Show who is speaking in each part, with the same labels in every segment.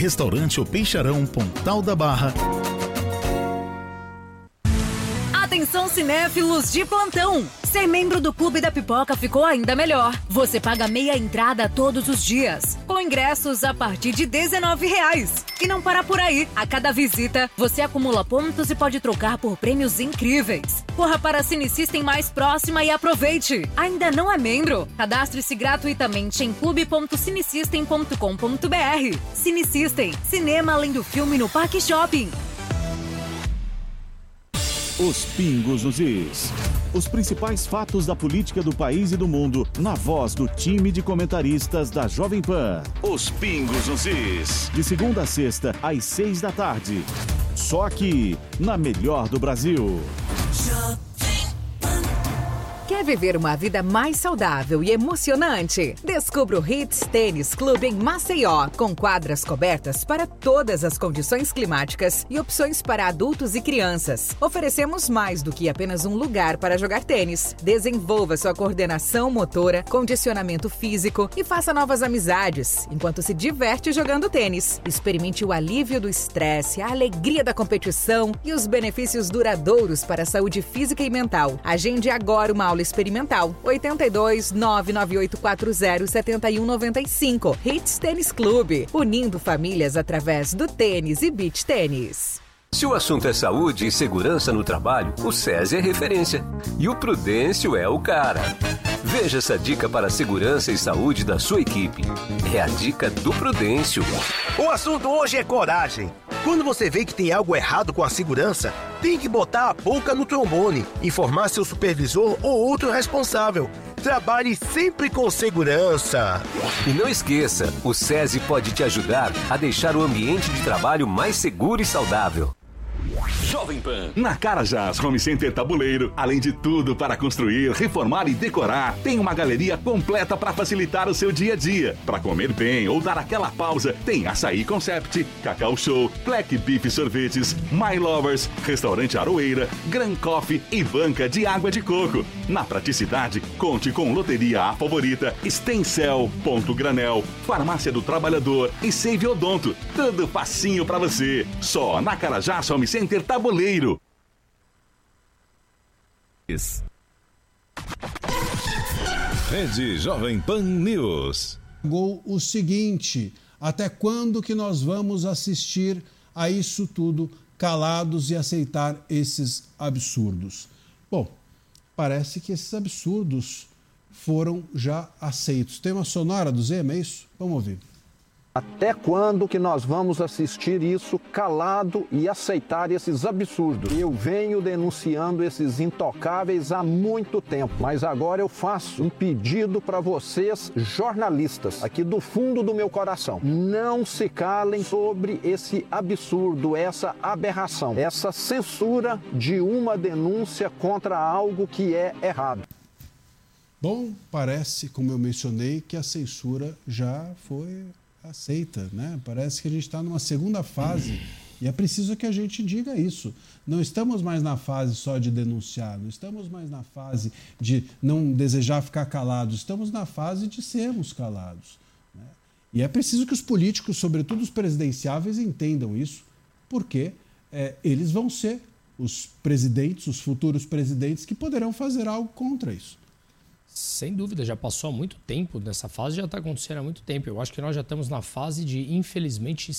Speaker 1: Restaurante O Peixarão, Pontal da Barra.
Speaker 2: Atenção cinéfilos de plantão! Ser membro do Clube da Pipoca ficou ainda melhor. Você paga meia entrada todos os dias, com ingressos a partir de R$19. E não para por aí. A cada visita, você acumula pontos e pode trocar por prêmios incríveis. Corra para a Cinesystem mais próxima e aproveite! Ainda não é membro? Cadastre-se gratuitamente em clube.cinesystem.com.br. Cinesystem, cinema além do filme no Parque Shopping.
Speaker 3: Os Pingos nos Is. Os principais fatos da política do país e do mundo, na voz do time de comentaristas da Jovem Pan. Os Pingos nos Is. De segunda a sexta, às 6 da tarde. Só aqui, na Melhor do Brasil.
Speaker 4: Quer viver uma vida mais saudável e emocionante? Descubra o Hits Tênis Clube em Maceió, com quadras cobertas para todas as condições climáticas e opções para adultos e crianças. Oferecemos mais do que apenas um lugar para jogar tênis. Desenvolva sua coordenação motora, condicionamento físico e faça novas amizades, enquanto se diverte jogando tênis. Experimente o alívio do estresse, a alegria da competição e os benefícios duradouros para a saúde física e mental. Agende agora uma aula experimental. 82 99840 7195. Hits Tênis Clube, unindo famílias através do tênis e beach tênis.
Speaker 5: Se o assunto é saúde e segurança no trabalho, o SESI é referência. E o Prudêncio é o cara. Veja essa dica para a segurança e saúde da sua equipe. É a dica do Prudêncio.
Speaker 6: O assunto hoje é coragem. Quando você vê que tem algo errado com a segurança, tem que botar a boca no trombone, informar seu supervisor ou outro responsável. Trabalhe sempre com segurança.
Speaker 5: E não esqueça, o SESI pode te ajudar a deixar o ambiente de trabalho mais seguro e saudável.
Speaker 3: Jovem Pan. Na Carajás Home Center Tabuleiro, além de tudo para construir, reformar e decorar, tem uma galeria completa para facilitar o seu dia a dia. Para comer bem ou dar aquela pausa, tem Açaí Concept, Cacau Show, Black Beef Sorvetes, My Lovers, Restaurante Aroeira, Gran Coffee e banca de água de coco. Na praticidade, conte com Loteria A Favorita, Stencel, Ponto Granel, Farmácia do Trabalhador e Save Odonto. Tudo facinho para você. Só na Carajás Home Center Tabuleiro.
Speaker 7: Rede Jovem Pan News.
Speaker 8: O seguinte: até quando que nós vamos assistir a isso tudo calados e aceitar esses absurdos? Bom, parece que esses absurdos foram já aceitos. Tem uma sonora do Zema, é isso? Vamos ouvir.
Speaker 9: Até quando que nós vamos assistir isso calado e aceitar esses absurdos? Eu venho denunciando esses intocáveis há muito tempo, mas agora eu faço um pedido para vocês, jornalistas, aqui do fundo do meu coração. Não se calem sobre esse absurdo, essa aberração, essa censura de uma denúncia contra algo que é errado.
Speaker 8: Bom, parece, como eu mencionei, que a censura já foi aceita, né? Parece que a gente está numa segunda fase e é preciso que a gente diga isso. Não estamos mais na fase só de denunciar, não estamos mais na fase de não desejar ficar calados, estamos na fase de sermos calados, né? E é preciso que os políticos, sobretudo os presidenciáveis, entendam isso, porque eles vão ser os presidentes, os futuros presidentes que poderão fazer algo contra isso.
Speaker 10: Sem dúvida, já passou há muito tempo nessa fase, já está acontecendo há muito tempo. Eu acho que nós já estamos na fase de, infelizmente,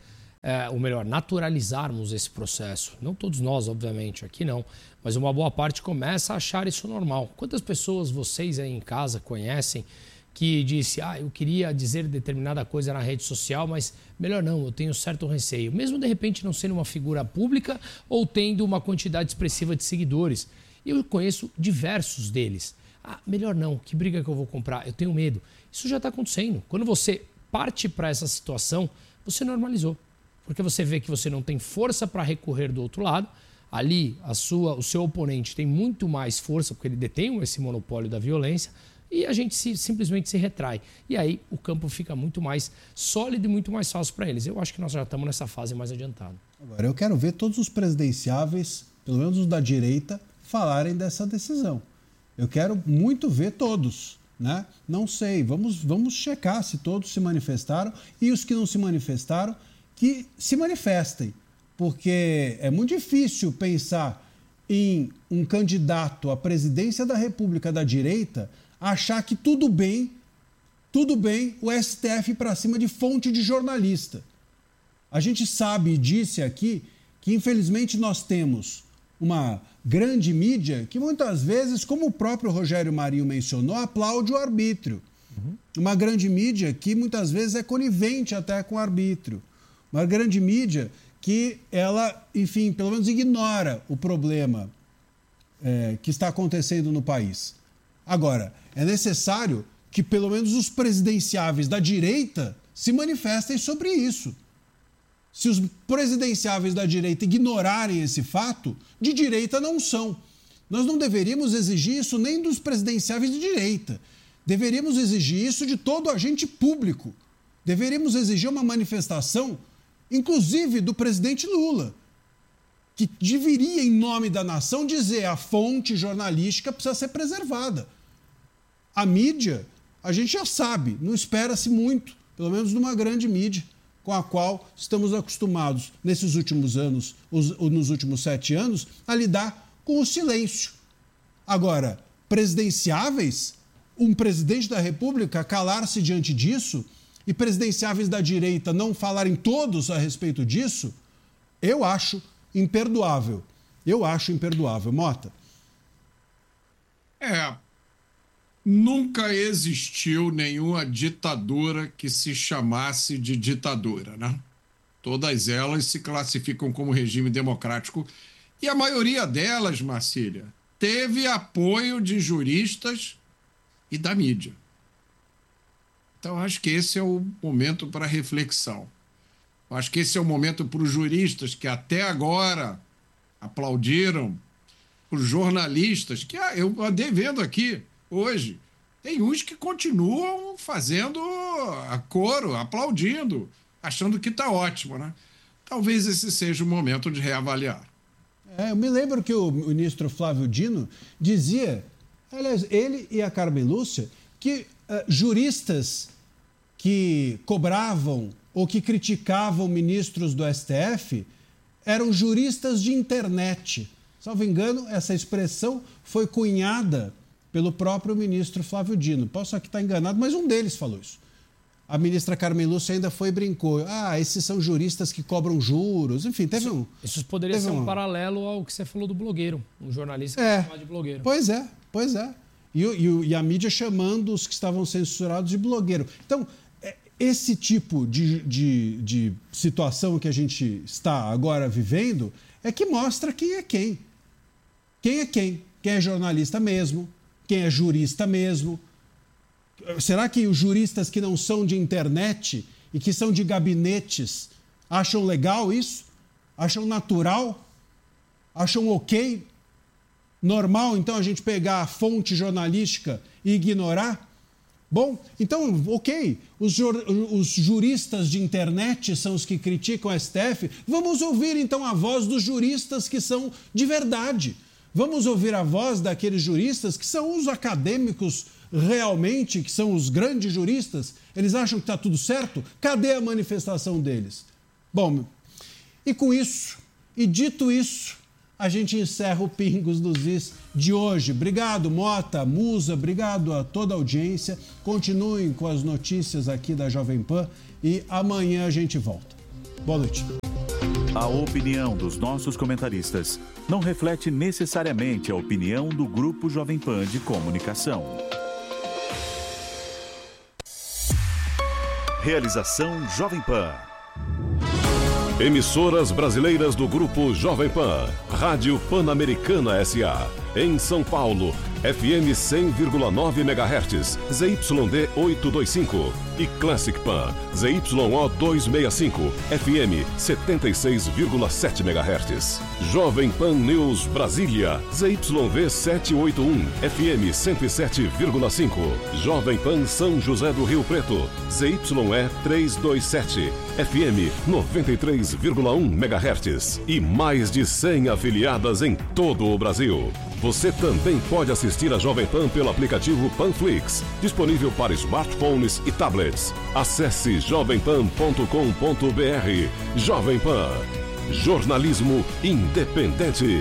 Speaker 10: ou melhor, naturalizarmos esse processo. Não todos nós, obviamente, aqui não, mas uma boa parte começa a achar isso normal. Quantas pessoas vocês aí em casa conhecem que disse, eu queria dizer determinada coisa na rede social, mas melhor não, eu tenho certo receio. Mesmo de repente não sendo uma figura pública ou tendo uma quantidade expressiva de seguidores. Eu conheço diversos deles. Melhor não, que briga que eu vou comprar? Eu tenho medo. Isso já está acontecendo. Quando você parte para essa situação, você normalizou. Porque você vê que você não tem força para recorrer do outro lado. Ali, o seu oponente tem muito mais força, porque ele detém esse monopólio da violência, e a gente simplesmente se retrai. E aí o campo fica muito mais sólido e muito mais fácil para eles. Eu acho que nós já estamos nessa fase mais adiantada.
Speaker 8: Agora, eu quero ver todos os presidenciáveis, pelo menos os da direita, falarem dessa decisão. Eu quero muito ver todos, né? Não sei, vamos checar se todos se manifestaram e os que não se manifestaram, que se manifestem, porque é muito difícil pensar em um candidato à presidência da República da direita achar que tudo bem o STF ir para cima de fonte de jornalista. A gente sabe e disse aqui que, infelizmente, nós temos uma grande mídia que, muitas vezes, como o próprio Rogério Marinho mencionou, aplaude o arbítrio. Uma grande mídia que, muitas vezes, é conivente até com o arbítrio. Uma grande mídia que ela, enfim, pelo menos ignora o problema que está acontecendo no país. Agora, é necessário que, pelo menos, os presidenciáveis da direita se manifestem sobre isso. Se os presidenciáveis da direita ignorarem esse fato, de direita não são. Nós não deveríamos exigir isso nem dos presidenciáveis de direita. Deveríamos exigir isso de todo agente público. Deveríamos exigir uma manifestação, inclusive do presidente Lula, que deveria, em nome da nação, dizer a fonte jornalística precisa ser preservada. A mídia, a gente já sabe, não espera-se muito, pelo menos numa grande mídia, com a qual estamos acostumados nesses últimos anos, nos últimos 7 anos, a lidar com o silêncio. Agora, presidenciáveis, um presidente da República calar-se diante disso e presidenciáveis da direita não falarem todos a respeito disso, eu acho imperdoável. Mota?
Speaker 11: Nunca existiu nenhuma ditadura que se chamasse de ditadura, né? Todas elas se classificam como regime democrático. E a maioria delas, Marcília, teve apoio de juristas e da mídia. Então, acho que esse é o momento para reflexão. Acho que esse é o momento para os juristas que até agora aplaudiram, para os jornalistas, que eu andei vendo aqui hoje, tem uns que continuam fazendo a coro, aplaudindo, achando que está ótimo, né? Talvez esse seja o momento de reavaliar.
Speaker 8: Eu me lembro que o ministro Flávio Dino dizia, aliás, ele e a Carmen Lúcia, que juristas que cobravam ou que criticavam ministros do STF eram juristas de internet. Salvo engano, essa expressão foi cunhada pelo próprio ministro Flávio Dino. Posso aqui estar enganado, mas um deles falou isso. A ministra Carmen Lúcia ainda foi e brincou. Esses são juristas que cobram juros. Enfim, teve um...
Speaker 10: Isso poderia ser um paralelo ao que você falou do blogueiro. Um jornalista que chamava de blogueiro.
Speaker 8: Pois é. E a mídia chamando os que estavam censurados de blogueiro. Então, esse tipo de situação que a gente está agora vivendo é que mostra quem é quem. Quem é quem? Quem é jornalista mesmo? Quem é jurista mesmo? Será que os juristas que não são de internet e que são de gabinetes acham legal isso? Acham natural? Acham ok? Normal, então, a gente pegar a fonte jornalística e ignorar? Bom, então, ok, os juristas de internet são os que criticam o STF. Vamos ouvir, então, a voz dos juristas que são de verdade. Vamos ouvir a voz daqueles juristas que são os acadêmicos realmente, que são os grandes juristas. Eles acham que está tudo certo? Cadê a manifestação deles? Bom, e com isso, e dito isso, a gente encerra o Pingos dos Is de hoje. Obrigado, Mota, Musa, obrigado a toda a audiência. Continuem com as notícias aqui da Jovem Pan e amanhã a gente volta. Boa noite.
Speaker 1: A opinião dos nossos comentaristas não reflete necessariamente a opinião do Grupo Jovem Pan de Comunicação. Realização Jovem Pan.
Speaker 7: Emissoras brasileiras do Grupo Jovem Pan. Rádio Pan-Americana S.A. Em São Paulo, FM 100,9 MHz, ZYD 825. E Classic Pan, ZYO 265, FM 76,7 MHz. Jovem Pan News Brasília, ZYV 781, FM 107,5. Jovem Pan São José do Rio Preto, ZYE 327, FM 93,1 MHz. E mais de 100 afiliadas em todo o Brasil. Você também pode assistir a Jovem Pan pelo aplicativo Panflix, disponível para smartphones e tablets. tablets. Acesse jovempan.com.br. Jovem Pan. Jornalismo independente.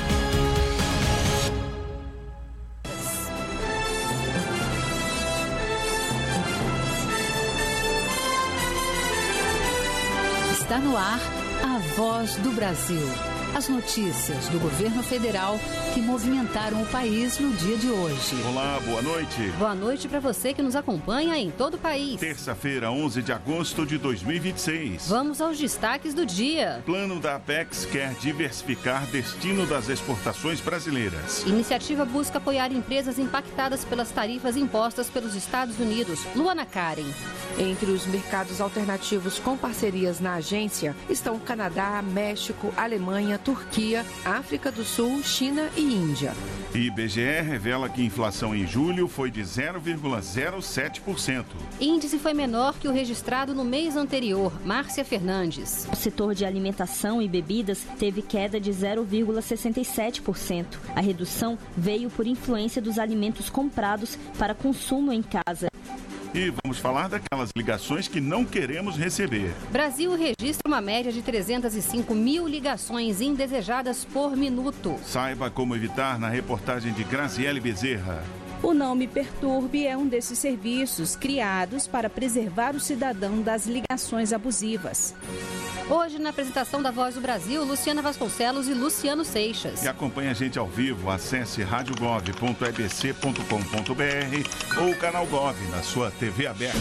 Speaker 12: Está no ar a Voz do Brasil. As notícias do governo federal que movimentaram o país no dia de hoje.
Speaker 1: Olá, boa noite.
Speaker 13: Boa noite para você que nos acompanha em todo o país.
Speaker 1: Terça-feira, 11 de agosto de 2026.
Speaker 13: Vamos aos destaques do dia.
Speaker 1: Plano da Apex quer diversificar destino das exportações brasileiras.
Speaker 13: Iniciativa busca apoiar empresas impactadas pelas tarifas impostas pelos Estados Unidos. Luana Karen.
Speaker 14: Entre os mercados alternativos com parcerias na agência estão Canadá, México, Alemanha, Turquia, África do Sul, China e Índia.
Speaker 1: IBGE revela que a inflação em julho foi de 0,07%.
Speaker 13: Índice foi menor que o registrado no mês anterior. Márcia Fernandes.
Speaker 15: O setor de alimentação e bebidas teve queda de 0,67%. A redução veio por influência dos alimentos comprados para consumo em casa.
Speaker 1: E vamos falar daquelas ligações que não queremos receber.
Speaker 13: Brasil registra uma média de 305 mil ligações indesejadas por minuto.
Speaker 1: Saiba como evitar na reportagem de Graziele Bezerra.
Speaker 16: O Não Me Perturbe é um desses serviços criados para preservar o cidadão das ligações abusivas.
Speaker 13: Hoje, na apresentação da Voz do Brasil, Luciana Vasconcelos e Luciano Seixas.
Speaker 1: E acompanhe a gente ao vivo, acesse radiogov.ebc.com.br ou o canal Gov na sua TV aberta.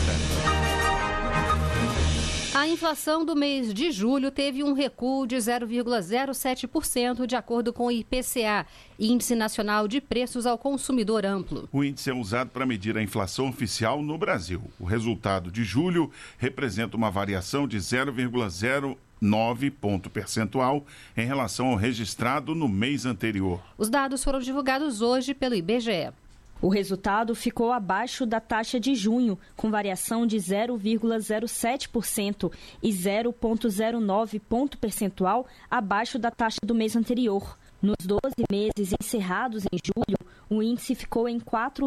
Speaker 13: A inflação do mês de julho teve um recuo de 0,07%, de acordo com o IPCA, Índice Nacional de Preços ao Consumidor Amplo.
Speaker 1: O índice é usado para medir a inflação oficial no Brasil. O resultado de julho representa uma variação de 0,09 ponto percentual em relação ao registrado no mês anterior.
Speaker 13: Os dados foram divulgados hoje pelo IBGE.
Speaker 15: O resultado ficou abaixo da taxa de junho, com variação de 0,07% e 0,09 ponto percentual abaixo da taxa do mês anterior. Nos 12 meses encerrados em julho, o índice ficou em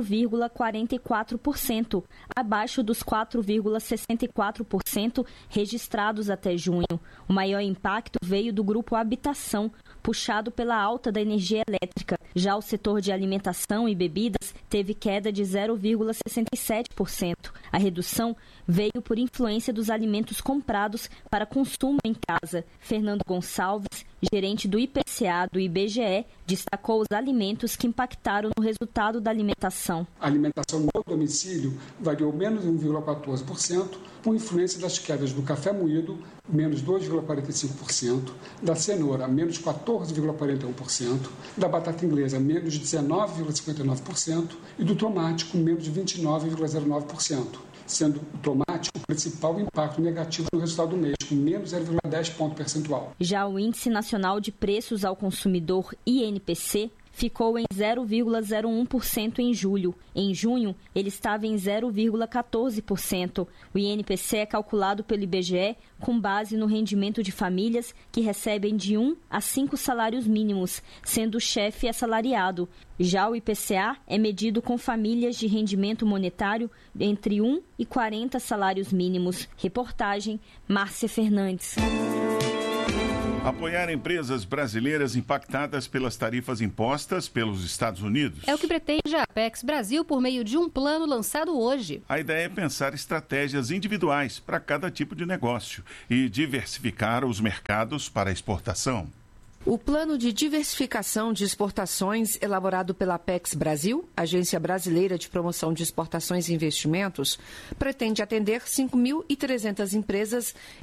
Speaker 15: 4,44%, abaixo dos 4,64% registrados até junho. O maior impacto veio do grupo Habitação, puxado pela alta da energia elétrica. Já o setor de alimentação e bebidas teve queda de 0,67%. A redução veio por influência dos alimentos comprados para consumo em casa. Fernando Gonçalves, gerente do IPCA do IBGE, destacou os alimentos que impactaram no resultado da alimentação.
Speaker 17: A alimentação no domicílio variou menos 1,14%, com influência das quedas do café moído, menos 2,45%, da cenoura, menos 14,41%, da batata inglesa, menos 19,59% e do tomate, com menos 29,09%. Sendo o tomate o principal impacto negativo no resultado do mês, com menos 0,10 ponto percentual.
Speaker 15: Já o Índice Nacional de Preços ao Consumidor, INPC, ficou em 0,01% em julho. Em junho, ele estava em 0,14%. O INPC é calculado pelo IBGE com base no rendimento de famílias que recebem de 1 a 5 salários mínimos, sendo o chefe assalariado. Já o IPCA é medido com famílias de rendimento monetário entre 1 e 40 salários mínimos. Reportagem, Márcia Fernandes.
Speaker 1: Apoiar empresas brasileiras impactadas pelas tarifas impostas pelos Estados Unidos.
Speaker 13: É o que pretende a Apex Brasil por meio de um plano lançado hoje.
Speaker 1: A ideia é pensar estratégias individuais para cada tipo de negócio e diversificar os mercados para exportação.
Speaker 14: O plano de diversificação de exportações elaborado pela Apex Brasil, Agência Brasileira de Promoção de Exportações e Investimentos, pretende atender 5.300 empresas